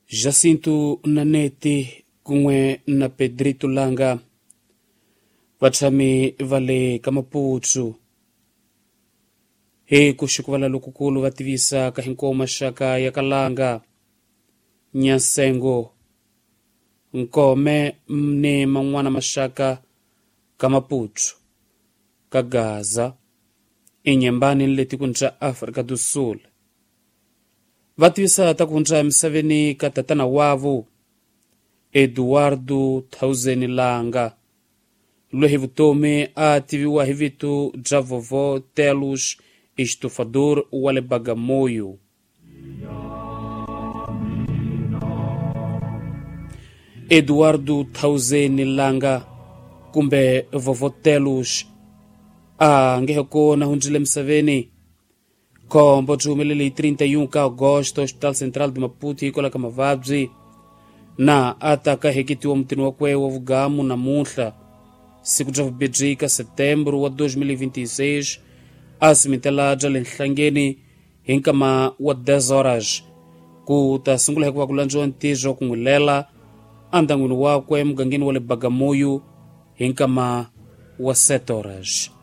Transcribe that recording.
Jacinto Nanete kumwe na Pedrito Langa vatshami vale Kamaputu he kushikuvala lokukulu vativisa kahinko mashaka ya Kalanga Nyasengo nkome mne mangwana mashaka Kamaputu kagaza inyembani nleti kunja Afrika do Sul vativisa takunja misaveni katatana wavu Eduardo Thousand Langa lwehi vutome ativiwa hivitu Javovo Telus estufador wale Bagamoyo Eduardo Thousand Langa kumbe vovo Telus ngeheko na hunjile msaveni kombo jumelele 31 ka agosto Hospital Central de Maputo ikola kama vabzi na ataka hekiti wa mtini wakwe wa vugamu na muhla siku javu bedrika setembro wa 2026 asimitelaja lenhlangeni hinkama wa 10 horas kutasungula hekuwa kulanjwa ntijo kungulela andangwini wakwe mgangeni wale Bagamoyo hinkama wa 7 horas.